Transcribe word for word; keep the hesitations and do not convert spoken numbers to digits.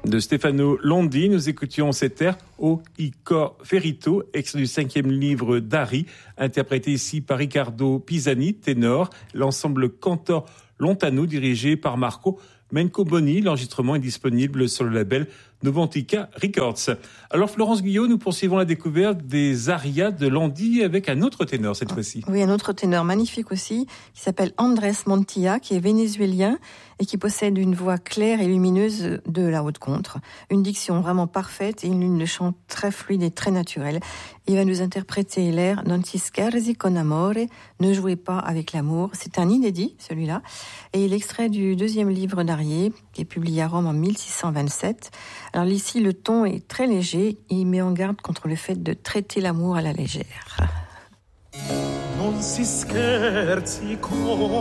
De Stefano Londi, nous écoutions cet air O I Cor Ferito, extrait du cinquième livre d'Ari, interprété ici par Riccardo Pisani, ténor, l'ensemble Cantor Lontano dirigé par Marco Mencoboni. L'enregistrement est disponible sur le label Novantica Records. Alors Florence Guyot, nous poursuivons la découverte des arias de Landi avec un autre ténor cette fois-ci. Oui, un autre ténor magnifique aussi, qui s'appelle Andrés Montilla, qui est vénézuélien et qui possède une voix claire et lumineuse de la haute contre, une diction vraiment parfaite et une ligne de chant très fluide et très naturelle. Il va nous interpréter l'air Non si scherzi con amore, ne jouez pas avec l'amour. C'est un inédit, celui-là, et l'extrait du deuxième livre d'Arié, qui est publié à Rome en mille six cent vingt-sept. Alors ici, le ton est très léger, il met en garde contre le fait de traiter l'amour à la légère. Non si scherzi con